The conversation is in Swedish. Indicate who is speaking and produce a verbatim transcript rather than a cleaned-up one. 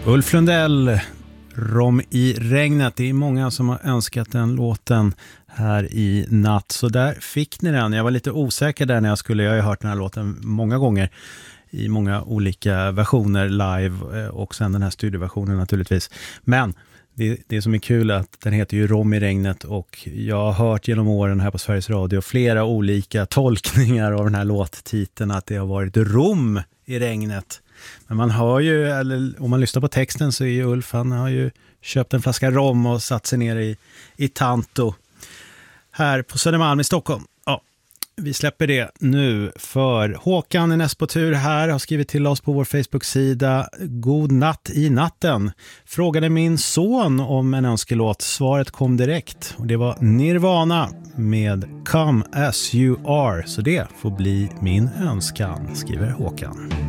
Speaker 1: Ulf Lundell, Rom i regnet. Det är många som har önskat den låten här i natt. Så där fick ni den. Jag var lite osäker där när jag skulle. Jag har ju hört den här låten många gånger i många olika versioner live och sen den här studioversionen naturligtvis. Men det, det som är kul är att den heter ju Rom i regnet och jag har hört genom åren här på Sveriges Radio flera olika tolkningar av den här låttiteln att det har varit Rom i regnet. Men man hör ju, eller om man lyssnar på texten så är ju Ulf, han har ju köpt en flaska rom och satt sig ner i, i Tanto här på Södermalm i Stockholm. Ja, vi släpper det nu för Håkan är näst på tur här, har skrivit till oss på vår Facebook-sida. God natt i natten. Frågade min son om en önskelåt. Svaret kom direkt och det var Nirvana med Come As You Are. Så det får bli min önskan, skriver Håkan.